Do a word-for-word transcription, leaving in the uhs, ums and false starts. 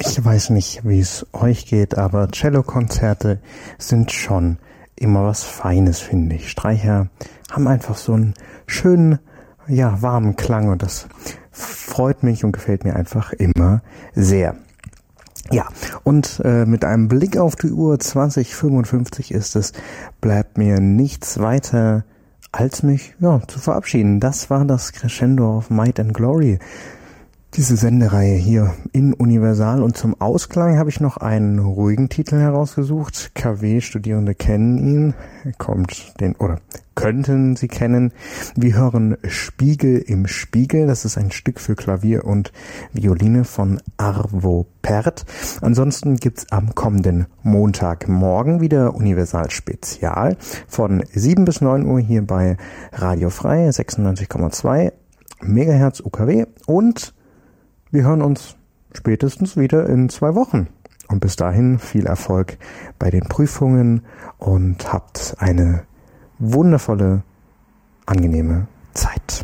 Ich weiß nicht, wie es euch geht, aber Cellokonzerte sind schon immer was Feines, finde ich. Streicher haben einfach so einen schönen, ja, warmen Klang und das freut mich und gefällt mir einfach immer sehr. Ja, und äh, mit einem Blick auf die Uhr zwanzig fünfundfünfzig ist es, bleibt mir nichts weiter, als mich ja zu verabschieden. Das war das Crescendo of Might and Glory. Diese Sendereihe hier in Universal, und zum Ausklang habe ich noch einen ruhigen Titel herausgesucht. K W-Studierende kennen ihn, kommt den oder könnten sie kennen. Wir hören Spiegel im Spiegel. Das ist ein Stück für Klavier und Violine von Arvo Pärt. Ansonsten gibt's am kommenden Montagmorgen wieder Universal Spezial von sieben bis neun Uhr hier bei Radio Frei sechsundneunzig Komma zwei Megahertz U K W, und wir hören uns spätestens wieder in zwei Wochen. Und bis dahin viel Erfolg bei den Prüfungen und habt eine wundervolle, angenehme Zeit.